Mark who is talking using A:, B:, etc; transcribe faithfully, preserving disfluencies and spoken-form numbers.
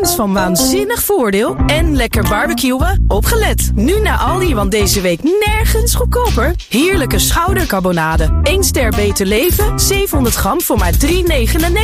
A: kans van waanzinnig voordeel en lekker barbecuen? Opgelet! Nu naar Aldi, want deze week nergens goedkoper. Heerlijke schoudercarbonade. één ster Beter Leven, zevenhonderd gram voor maar drie negenennegentig.